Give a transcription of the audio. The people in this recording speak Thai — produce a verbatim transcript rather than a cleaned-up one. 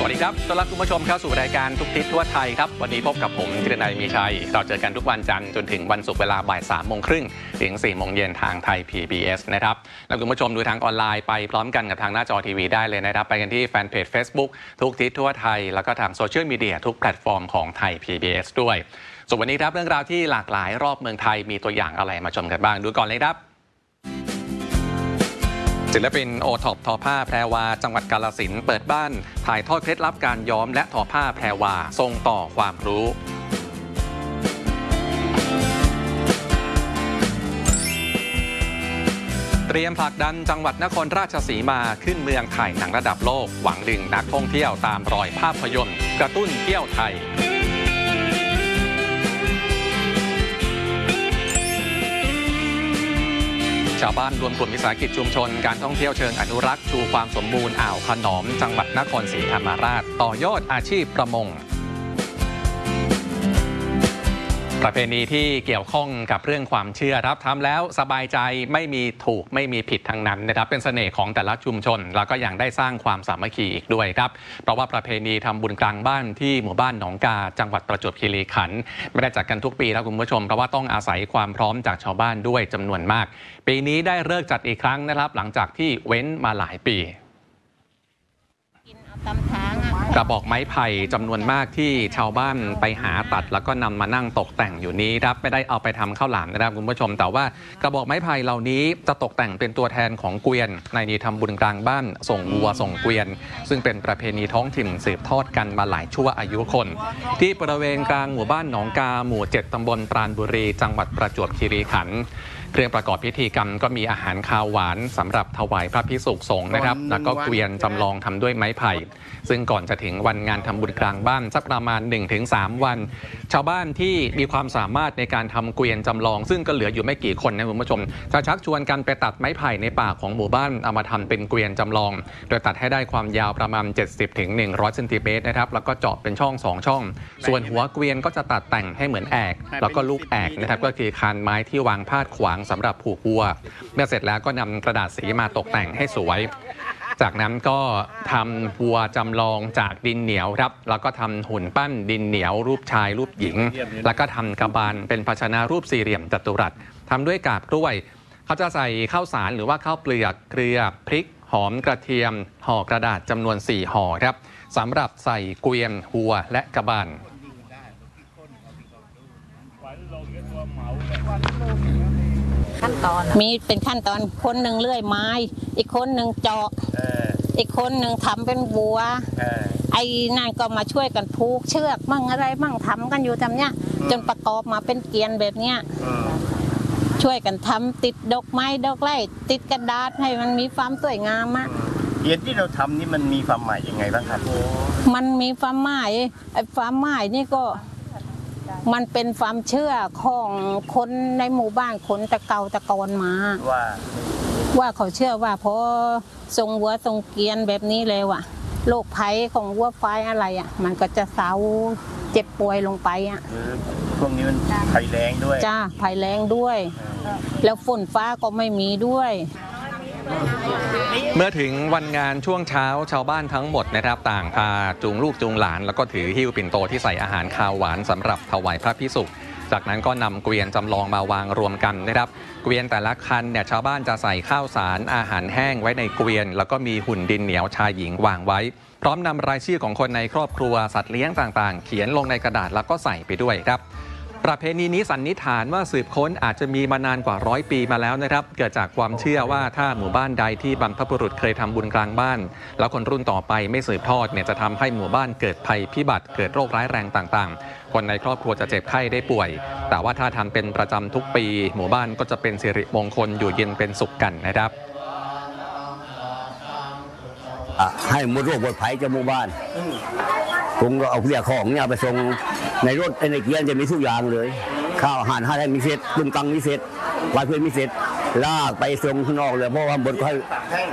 วัสดีครับต้อนรับคุณผู้ชมเข้าสู่รายการทุกทิศทั่วไทยครับวันนี้พบกับผมธีรนัยมีชัยเราเจอกันทุกวันจันทร์จนถึงวันศุกร์เวลาบ่ายสามโมงครึ่งถึงสี่โมงเย็นทางไทย พี บี เอส นะครับแล้วคุณผู้ชมดูทางออนไลน์ไปพร้อมกันกับทางหน้าจอทีวีได้เลยนะครับไปกันที่แฟนเพจ Facebook ทุกทิศทั่วไทยแล้วก็ทางโซเชียลมีเดียทุกแพลตฟอร์มของไทย พี บี เอส ด้วยส่วนวันนี้ครับเรื่องราวที่หลากหลายรอบเมืองไทยมีตัวอย่างอะไรมาชมกันบ้างดูก่อนเลยครับศิลปินโอท็อปทอผ้าแพรวาจังหวัดกาฬสินธุ์เปิดบ้านถ่ายทอดเคล็ดลับการย้อมและทอผ้าแพรวาส่งต่อความรู้เตรียมผลักดันจังหวัดนครราชสีมาขึ้นเมืองถ่ายหนังระดับโลกหวังดึงนักท่องเที่ยวตามรอยภาพยนตร์กระตุ้นเที่ยวไทยชาวบ้านรวมกลุ่มวิสาหกิจชุมชนการท่องเที่ยวเชิงอนุรักษ์ชูความสมบูรณ์อ่าวขนอมจังหวัดนครศรีธรรมราชต่อยอดอาชีพประมงประเพณีที่เกี่ยวข้องกับเรื่องความเชื่อครับทำแล้วสบายใจไม่มีถูกไม่มีผิดทั้งนั้นนะครับเป็นเสน่ห์ของแต่ละชุมชนแล้วก็ยังได้สร้างความสามัคคีอีกด้วยครับเพราะว่าประเพณีทำบุญกลางบ้านที่หมู่บ้านหนองกาจังหวัดประจวบคีรีขันธ์ไม่ได้จัดกันทุกปีแล้วคุณผู้ชมเพราะว่าต้องอาศัยความพร้อมจากชาวบ้านด้วยจำนวนมากปีนี้ได้เลิกจัดอีกครั้งนะครับหลังจากที่เว้นมาหลายปีกระบอกไม้ไผ่จำนวนมากที่ชาวบ้านไปหาตัดแล้วก็นำมานั่งตกแต่งอยู่นี้ครับไม่ได้เอาไปทำข้าวหลามนะครับคุณผู้ชมแต่ว่ากระบอกไม้ไผ่เหล่านี้จะตกแต่งเป็นตัวแทนของเกวียนในนี้ทำบุญกลางบ้านส่งวัวส่งเกวียนซึ่งเป็นประเพณีท้องถิ่นสืบทอดกันมาหลายชั่วอายุคนที่บริเวณกลางหมู่บ้านหนองกาหมู่เจ็ดตำบลปราณบุรีจังหวัดประจวบคีรีขันธ์เครื่องประกอบพิธีกรรมก็มีอาหารคาวหวานสำหรับถวายพระภิกษุสงฆ์นะครับแล้วก็เกวียนจำลองทำด้วยไม้ไผ่ซึ่งก่อนจะถึงวันงานทำบุญกลางบ้านสักประมาณ หนึ่งถึงสาม วันชาวบ้านที่มีความสามารถในการทำเกวียนจำลองซึ่งก็เหลืออยู่ไม่กี่คนนะคุณผู้ชมจะชักชวนกันไปตัดไม้ไผ่ในป่าของหมู่บ้านเอามาทำเป็นเกวียนจำลองโดยตัดให้ได้ความยาวประมาณ เจ็ดสิบถึงหนึ่งร้อย เซนติเมตรนะครับแล้วก็เจาะเป็นช่องสองช่องส่วนหัวเกวียนก็จะตัดแต่งให้เหมือนแอกแล้วก็ลูกแอกนะครับก็คือคานไม้ที่วางพาดขวางสำหรับผูกวัวเมื่อเสร็จแล้วก็นำกระดาษสีมาตกแต่งให้สวยจากนั้นก็ทำวัวจำลองจากดินเหนียวครับแล้วก็ทำหุ่นปั้นดินเหนียวรูปชายรูปหญิงแล้วก็ทำกระบาลเป็นภาชนะรูปสี่เหลี่ยมจัตุรัสทำด้วยกาบกล้วยเขาจะใส่ข้าวสารหรือว่าข้าวเปลือกเกลือพริกหอมกระเทียมห่อกระดาษจำนวนสี่ห่อครับสำหรับใส่เกวียนวัวและกระบาลขั้นตอนมีเป็นขั้นตอนคนหนึ่งเลื่อยไม้อีกคนหนึ่งเจาะอีกคนหนึ่งทำเป็นบัวไอ้นั่นก็มาช่วยกันผูกเชือกมั่งอะไรมั่งทำกันอยู่ทำเนี้ยจนประกอบมาเป็นเกวียนแบบเนี้ยช่วยกันทำติดดอกไม้ดอกไม้ติดกระดาษให้มันมีความสวยงามอะเกวียนที่เราทำนี่มันมีความหมายยังไงบ้างครับมันมีความหมายไอ้ความหมายนี่ก็มันเป็นความเชื่อของคนในหมู่บ้านคนตะเกาตะกอนมาว่าว่าเขาเชื่อว่าพอทรงวัวทรงเกวียนแบบนี้แล้วอะโรคภัยของวัวควายอะไรอะมันก็จะเศร้าเจ็บป่วยลงไปอะพวกนี้มันภัยแรงด้วยจ้าภัยแรงด้วยแล้วฝนฟ้าก็ไม่มีด้วยเมื่อถึงวันงานช่วงเช้าชาวบ้านทั้งหมดนะครับต่างพาจูงลูกจูงหลานแล้วก็ถือหิ้วปิ่นโตที่ใส่อาหารคาวหวานสำหรับถวายพระภิกษุจากนั้นก็นำเกวียนจำลองมาวางรวมกันนะครับเกวียนแต่ละคันเนี่ยชาวบ้านจะใส่ข้าวสารอาหารแห้งไว้ในเกวียนแล้วก็มีหุ่นดินเหนียวชายหญิงวางไว้พร้อมนำรายชื่อของคนในครอบครัวสัตว์เลี้ยงต่างๆเขียนลงในกระดาษแล้วก็ใส่ไปด้วยครับประเพณีนี้สันนิษฐานว่าสืบค้นอาจจะมีมานานกว่าร้อยปีมาแล้วนะครับเกิดจากความเชื่อว่าถ้าหมู่บ้านใดที่บรรพบุรุษเคยทำบุญกลางบ้านแล้วคนรุ่นต่อไปไม่สืบทอดเนี่ยจะทำให้หมู่บ้านเกิดภัยพิบัติเกิดโรคร้ายแรงต่างๆคนในครอบครัวจะเจ็บไข้ได้ป่วยแต่ว่าถ้าทำเป็นประจำทุกปีหมู่บ้านก็จะเป็นสิริมงคลอยู่เย็นเป็นสุขกันนะครับให้หมดโรคหมดภัยจากหมู่บ้านผมก็เอาเรียกของเนี่ยไปส่งในรถในเกียร์จะมีทุกอย่างเลยข้าวอาหารให้มีเสร็จลุงตังมีเสร็จวายเพื่อนมีเสร็จลากไปส่งข้างนอกเลยเพราะว่าบนก็ให้